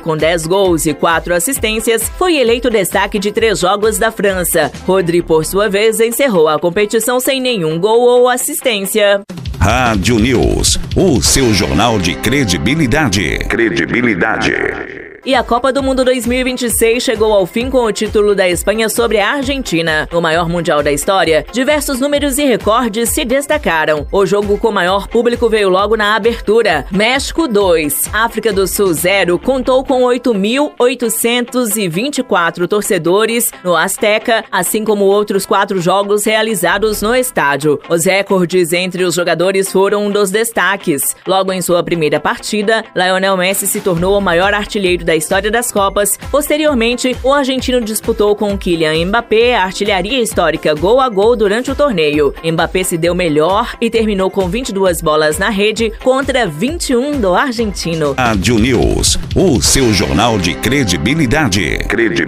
com 10 gols e 4 assistências, foi eleito destaque de 3 jogos da França. Rodri, por sua vez, encerrou a competição sem nenhum gol ou assistência. Rádio News, o seu jornal de credibilidade. E a Copa do Mundo 2026 chegou ao fim com o título da Espanha sobre a Argentina. No maior mundial da história, diversos números e recordes se destacaram. O jogo com maior público veio logo na abertura. México 2, África do Sul 0, contou com 8.824 torcedores no Azteca, assim como outros 4 jogos realizados no estádio. Os recordes entre os jogadores foram um dos destaques. Logo em sua primeira partida, Lionel Messi se tornou o maior artilheiro da história das Copas. Posteriormente, o argentino disputou com Kylian Mbappé a artilharia histórica gol a gol durante o torneio. Mbappé se deu melhor e terminou com 22 bolas na rede contra 21 do argentino. Rádio News, o seu jornal de credibilidade.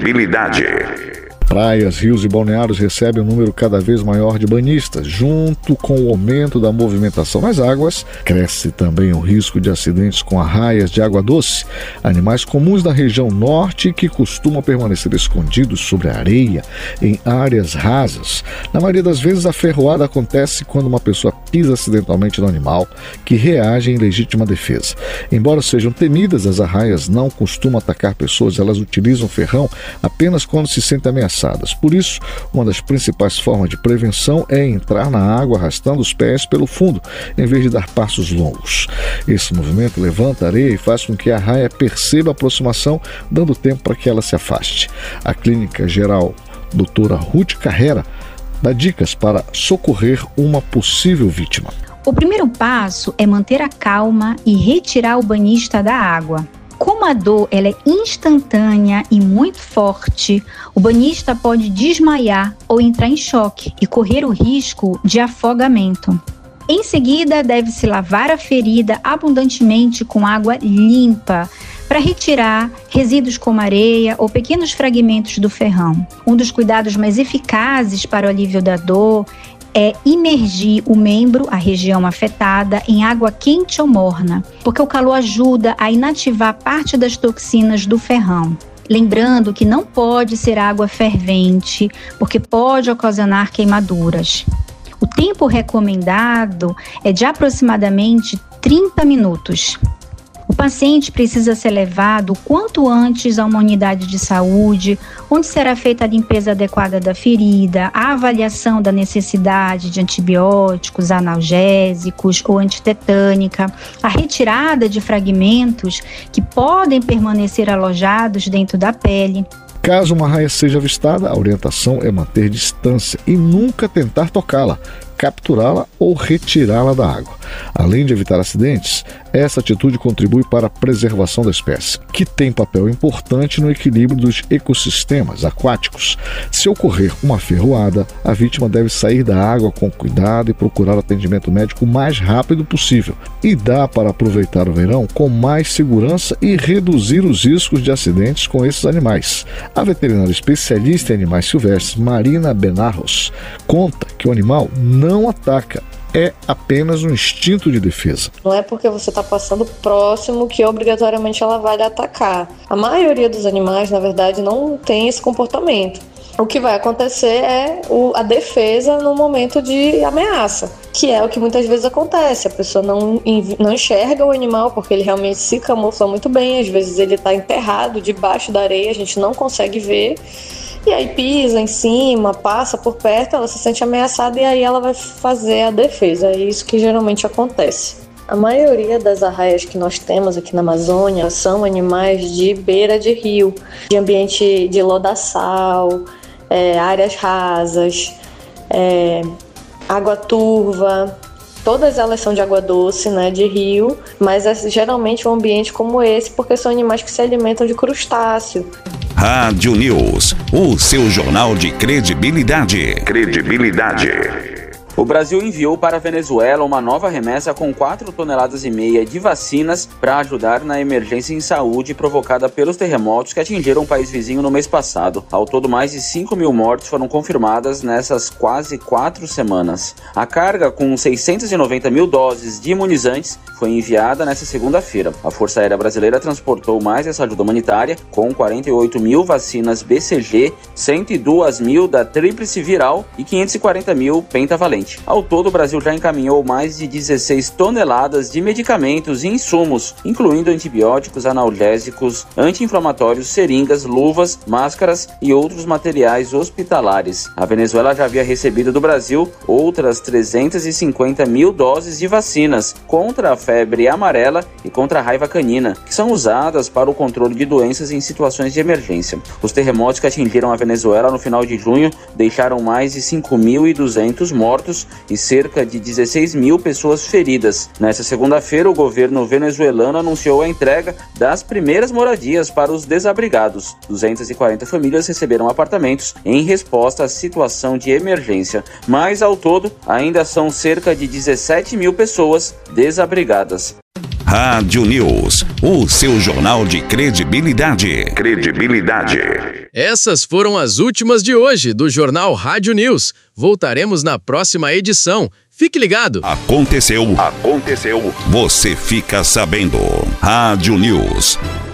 Praias, rios e balneários recebem um número cada vez maior de banhistas. Junto com o aumento da movimentação nas águas, cresce também o risco de acidentes com arraias de água doce, animais comuns da região norte que costumam permanecer escondidos sobre a areia em áreas rasas. Na maioria das vezes, a ferroada acontece quando uma pessoa pisa acidentalmente no animal, que reage em legítima defesa. Embora sejam temidas, as arraias não costumam atacar pessoas, elas utilizam o ferrão apenas quando se sentem ameaçadas. Por isso, uma das principais formas de prevenção é entrar na água arrastando os pés pelo fundo, em vez de dar passos longos. Esse movimento levanta a areia e faz com que a arraia perceba a aproximação, dando tempo para que ela se afaste. A Clínica Geral Doutora Ruth Carrera dá dicas para socorrer uma possível vítima. O primeiro passo é manter a calma e retirar o banhista da água. Como a dor ela é instantânea e muito forte, o banhista pode desmaiar ou entrar em choque e correr o risco de afogamento. Em seguida, deve-se lavar a ferida abundantemente com água limpa para retirar resíduos como areia ou pequenos fragmentos do ferrão. Um dos cuidados mais eficazes para o alívio da dor é imergir o membro, a região afetada, em água quente ou morna, porque o calor ajuda a inativar parte das toxinas do ferrão. Lembrando que não pode ser água fervente, porque pode ocasionar queimaduras. O tempo recomendado é de aproximadamente 30 minutos. O paciente precisa ser levado o quanto antes a uma unidade de saúde, onde será feita a limpeza adequada da ferida, a avaliação da necessidade de antibióticos, analgésicos ou antitetânica, a retirada de fragmentos que podem permanecer alojados dentro da pele. Caso uma arraia seja avistada, a orientação é manter distância e nunca tentar tocá-la, capturá-la ou retirá-la da água. Além de evitar acidentes, essa atitude contribui para a preservação da espécie, que tem papel importante no equilíbrio dos ecossistemas aquáticos. Se ocorrer uma ferroada, a vítima deve sair da água com cuidado e procurar atendimento médico o mais rápido possível. E dá para aproveitar o verão com mais segurança e reduzir os riscos de acidentes com esses animais. A veterinária especialista em animais silvestres, Marina Benarros, conta que o animal não ataca, é apenas um instinto de defesa. Não é porque você está passando próximo que obrigatoriamente ela vai lhe atacar. A maioria dos animais, na verdade, não tem esse comportamento. O que vai acontecer é a defesa no momento de ameaça, que é o que muitas vezes acontece. A pessoa não enxerga o animal porque ele realmente se camufla muito bem. Às vezes ele está enterrado debaixo da areia, a gente não consegue ver. E aí pisa em cima, passa por perto, ela se sente ameaçada e aí ela vai fazer a defesa. É isso que geralmente acontece. A maioria das arraias que nós temos aqui na Amazônia são animais de beira de rio, de ambiente de lodaçal, áreas rasas, água turva. Todas elas são de água doce, né, de rio, mas é geralmente um ambiente como esse porque são animais que se alimentam de crustáceo. Rádio News, o seu jornal de credibilidade. O Brasil enviou para a Venezuela uma nova remessa com 4,5 toneladas de vacinas para ajudar na emergência em saúde provocada pelos terremotos que atingiram o país vizinho no mês passado. Ao todo, mais de 5 mil mortes foram confirmadas nessas quase 4 semanas. A carga, com 690 mil doses de imunizantes, foi enviada nesta segunda-feira. A Força Aérea Brasileira transportou mais essa ajuda humanitária, com 48 mil vacinas BCG, 102 mil da tríplice viral e 540 mil pentavalente. Ao todo, o Brasil já encaminhou mais de 16 toneladas de medicamentos e insumos, incluindo antibióticos, analgésicos, anti-inflamatórios, seringas, luvas, máscaras e outros materiais hospitalares. A Venezuela já havia recebido do Brasil outras 350 mil doses de vacinas contra a febre amarela e contra a raiva canina, que são usadas para o controle de doenças em situações de emergência. Os terremotos que atingiram a Venezuela no final de junho deixaram mais de 5.200 mortos e cerca de 16 mil pessoas feridas. Nesta segunda-feira, o governo venezuelano anunciou a entrega das primeiras moradias para os desabrigados. 240 famílias receberam apartamentos em resposta à situação de emergência, mas ao todo ainda são cerca de 17 mil pessoas desabrigadas. Rádio News, o seu jornal de credibilidade. Essas foram as últimas de hoje do Jornal Rádio News. Voltaremos na próxima edição. Fique ligado. Aconteceu. Você fica sabendo. Rádio News.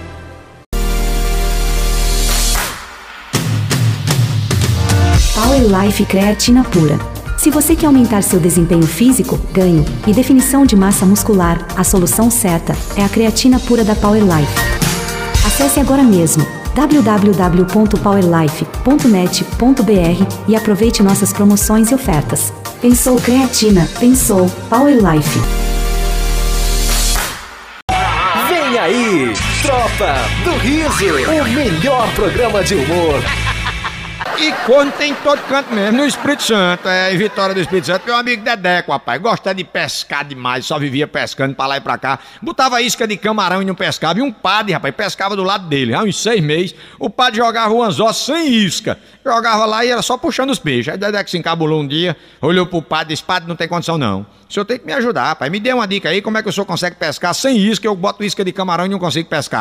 Power Life Creatina Pura. Se você quer aumentar seu desempenho físico, ganho e definição de massa muscular, a solução certa é a creatina pura da Power Life. Acesse agora mesmo www.powerlife.net.br e aproveite nossas promoções e ofertas. Pensou creatina, pensou Power Life. Vem aí, Tropa do Riso, o melhor programa de humor. E corno tem em todo canto mesmo, no Espírito Santo, em Vitória do Espírito Santo. Meu amigo Dedeco, rapaz, gosta de pescar demais, só vivia pescando pra lá e pra cá. Botava isca de camarão e não pescava. E um padre, rapaz, pescava do lado dele. Há uns 6 meses, o padre jogava o anzol sem isca. Jogava lá e era só puxando os peixes. Aí Dedeco se encabulou um dia, olhou pro padre e disse: padre, não tem condição não. O senhor tem que me ajudar, rapaz. Me dê uma dica aí, como é que o senhor consegue pescar sem isca? Eu boto isca de camarão e não consigo pescar.